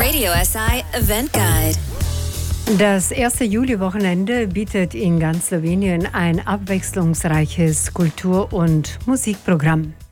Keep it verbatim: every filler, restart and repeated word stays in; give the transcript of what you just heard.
Radio S I Event Guide. Das erste Juli-Wochenende bietet in ganz Slowenien ein abwechslungsreiches Kultur- und Musikprogramm.